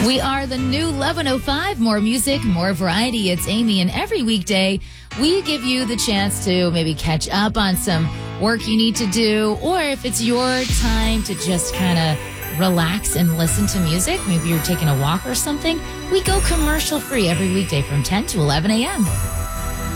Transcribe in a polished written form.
We are the new 1105. More music, more variety. It's Amy, and every weekday we give you the chance to maybe catch up on some work you need to do, or if it's your time to just kind of relax and listen to music, maybe you're taking a walk or something, we go commercial free every weekday from 10 to 11 a.m.